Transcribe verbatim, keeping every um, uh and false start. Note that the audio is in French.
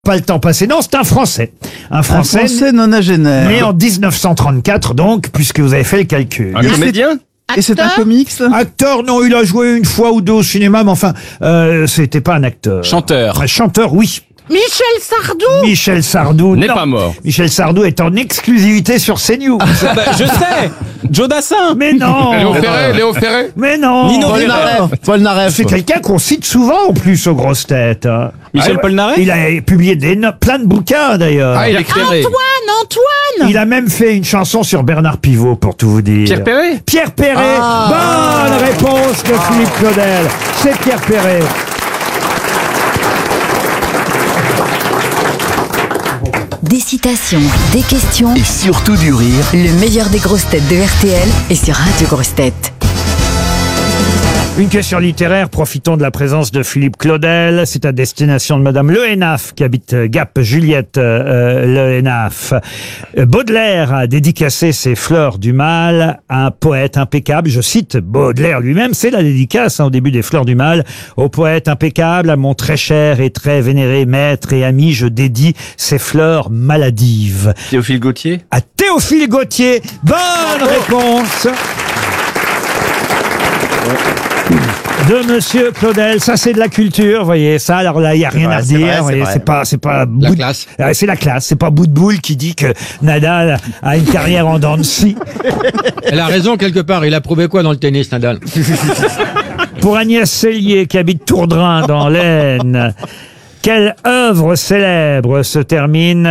Pas le temps passé, non, c'est un Français. Un Français, Un Français nonagénaire. né en dix-neuf cent trente-quatre, donc, puisque vous avez fait le calcul. Un comédien? Et c'est un comics. Acteur, non, il a joué une fois ou deux au cinéma, mais enfin, euh, c'était pas un acteur. Chanteur? Un chanteur, oui. Michel Sardou. Michel Sardou, N'est non. pas mort. Michel Sardou est en exclusivité sur CNews. Bah, je sais. Joe Dassin. Mais non. Léo Ferré, Léo Ferré. Mais non. Nino Paul Rivera. Naref. Paul Naref. C'est quelqu'un qu'on cite souvent en plus aux grosses têtes. hein. Michel Ah, Polnareff. Il a publié des no- plein de bouquins d'ailleurs. Ah, il a éclairé. Antoine, Antoine. Il a même fait une chanson sur Bernard Pivot, pour tout vous dire. Pierre Perret. Pierre Perret. Bonne réponse de Philippe Claudel. C'est Pierre Perret. Des citations, des questions, Et surtout du rire. le meilleur des grosses têtes de R T L et sur Radio Grosses Têtes. Une question littéraire, profitons de la présence de Philippe Claudel. C'est à destination de Madame Le Hénaf, qui habite Gap, Juliette euh, Le Hénaf. Euh, Baudelaire a dédicacé ses Fleurs du Mal à un poète impeccable. Je cite Baudelaire lui-même, c'est la dédicace hein, au début des Fleurs du Mal. Au poète impeccable, à mon très cher et très vénéré maître et ami, je dédie ces fleurs maladives. Théophile Gautier. À Théophile Gautier, bonne réponse de Monsieur Claudel. Ça, c'est de la culture, vous voyez. Ça, alors là, il n'y a rien vrai, à c'est dire. vrai, vous c'est voyez, vrai. c'est pas, c'est pas bout de- classe. Ouais, c'est la classe. C'est pas bout de boule qui dit que Nadal a une carrière en dents de scie. Elle a raison quelque part. Il a prouvé quoi dans le tennis, Nadal? Pour Agnès Cellier, qui habite Tourdrin dans l'Aisne, quelle œuvre célèbre se termine